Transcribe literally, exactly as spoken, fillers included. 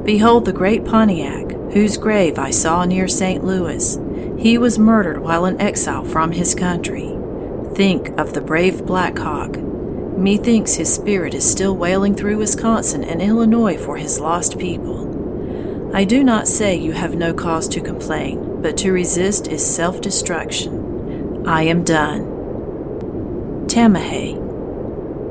Behold the great Pontiac, whose grave I saw near Saint Louis. He was murdered while in exile from his country. Think of the brave Black Hawk. Methinks his spirit is still wailing through Wisconsin and Illinois for his lost people. I do not say you have no cause to complain, but to resist is self-destruction. I am done. Tamahay.